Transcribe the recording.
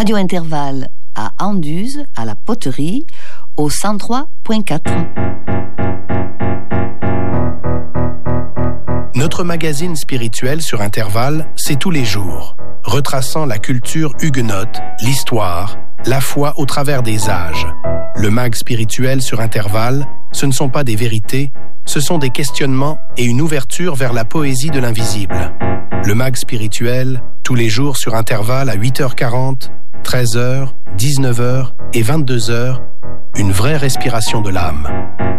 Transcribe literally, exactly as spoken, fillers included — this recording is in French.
Radio Intervalle à Anduze, à la Poterie, au cent trois virgule quatre. Notre magazine spirituel sur Intervalle, c'est tous les jours, retraçant la culture huguenote, l'histoire, la foi au travers des âges. Le mag spirituel sur Intervalle, ce ne sont pas des vérités, ce sont des questionnements et une ouverture vers la poésie de l'invisible. Le mag spirituel, tous les jours sur Intervalle à huit heures quarante, treize heures, dix-neuf heures et vingt-deux heures, une vraie respiration de l'âme.